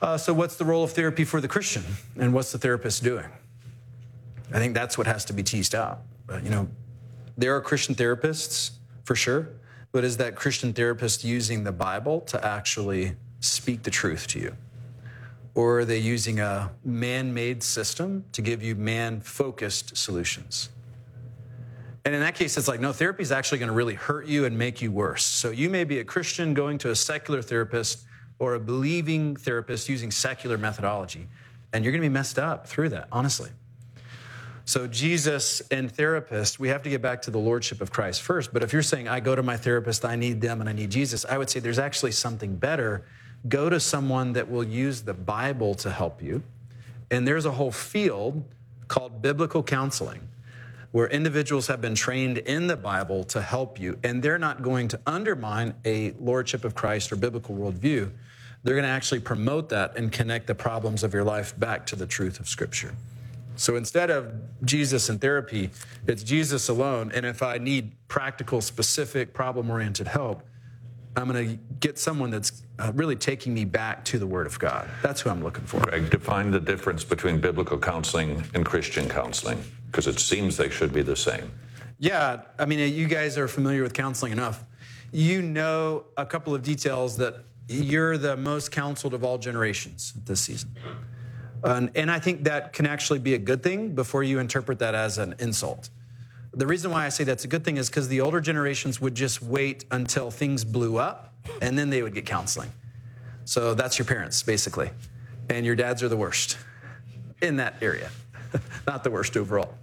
So what's the role of therapy for the Christian? And what's the therapist doing? I think that's what has to be teased out. There are Christian therapists, for sure, but is that Christian therapist using the Bible to actually speak the truth to you? Or are they using a man-made system to give you man-focused solutions? And in that case, it's like, no, therapy is actually going to really hurt you and make you worse. So you may be a Christian going to a secular therapist or a believing therapist using secular methodology, and you're going to be messed up through that, honestly. So Jesus and therapist, we have to get back to the lordship of Christ first. But if you're saying, I go to my therapist, I need them, and I need Jesus, I would say there's actually something better. Go to someone that will use the Bible to help you. And there's a whole field called biblical counseling, where individuals have been trained in the Bible to help you, and they're not going to undermine a lordship of Christ or biblical worldview. They're going to actually promote that and connect the problems of your life back to the truth of Scripture. So instead of Jesus and therapy, it's Jesus alone, and if I need practical, specific, problem-oriented help, I'm going to get someone that's really taking me back to the Word of God. That's who I'm looking for. Greg, define the difference between biblical counseling and Christian counseling, because it seems they should be the same. Yeah, I mean, you guys are familiar with counseling enough. You know a couple of details that you're the most counseled of all generations this season. And I think that can actually be a good thing before you interpret that as an insult. The reason why I say that's a good thing is because the older generations would just wait until things blew up, and then they would get counseling. So that's your parents, basically. And your dads are the worst in that area, not the worst overall.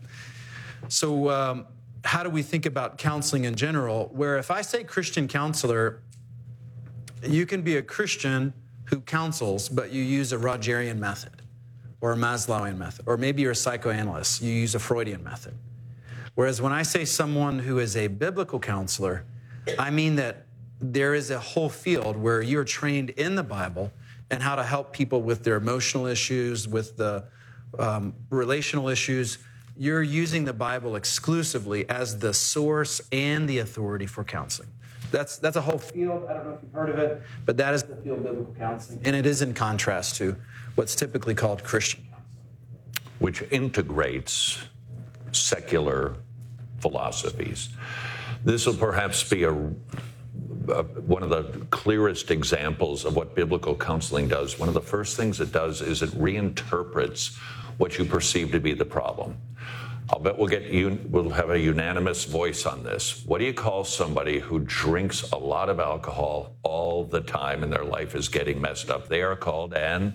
So how do we think about counseling in general? Where if I say Christian counselor, you can be a Christian who counsels, but you use a Rogerian method or a Maslowian method, or maybe you're a psychoanalyst, you use a Freudian method. Whereas when I say someone who is a biblical counselor, I mean that there is a whole field where you're trained in the Bible and how to help people with their emotional issues, with the relational issues. You're using the Bible exclusively as the source and the authority for counseling. That's a whole field. I don't know if you've heard of it, but that is the field of biblical counseling, and it is in contrast to what's typically called Christian counseling, which integrates secular philosophies. This will perhaps be one of the clearest examples of what biblical counseling does. One of the first things it does is it reinterprets what you perceive to be the problem. I'll bet we'll have a unanimous voice on this. What do you call somebody who drinks a lot of alcohol all the time and their life is getting messed up? They are called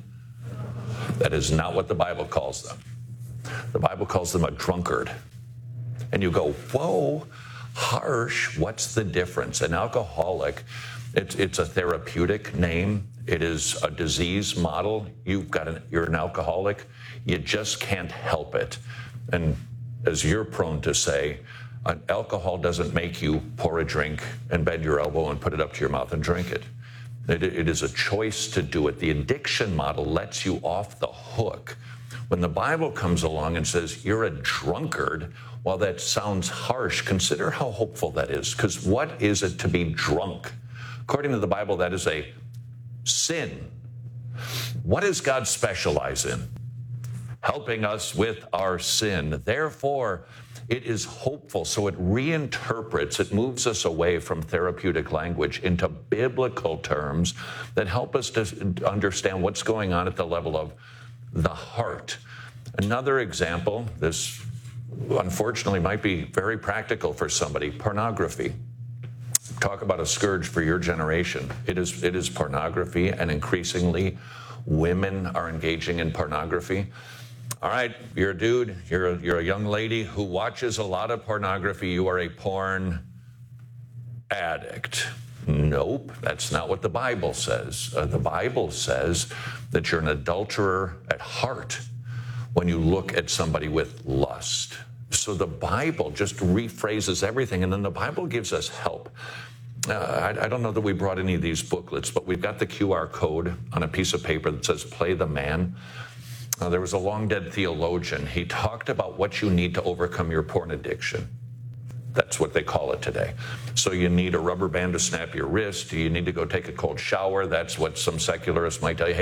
that is not what the Bible calls them. The Bible calls them a drunkard. And you go, whoa, harsh, what's the difference? An alcoholic, it's a therapeutic name. It is a disease model. You're an alcoholic. You just can't help it. And as you're prone to say, alcohol doesn't make you pour a drink and bend your elbow and put it up to your mouth and drink it. It is a choice to do it. The addiction model lets you off the hook. When the Bible comes along and says you're a drunkard, while that sounds harsh, consider how hopeful that is. Because what is it to be drunk? According to the Bible, that is a sin. What does God specialize in? Helping us with our sin. Therefore, it is hopeful. So it reinterprets, it moves us away from therapeutic language into biblical terms that help us to understand what's going on at the level of the heart. Another example, this unfortunately might be very practical for somebody, pornography. Talk about a scourge for your generation. It is pornography, and increasingly women are engaging in pornography. All right, you're a dude, you're a young lady who watches a lot of pornography. You are a porn addict. Nope, that's not what the Bible says. The Bible says that you're an adulterer at heart when you look at somebody with lust. So the Bible just rephrases everything, and then the Bible gives us help. I don't know that we brought any of these booklets, but we've got the QR code on a piece of paper that says Play the Man. There was a long-dead theologian. He talked about what you need to overcome your porn addiction. That's what they call it today. So you need a rubber band to snap your wrist. You need to go take a cold shower. That's what some secularists might tell you. Hey,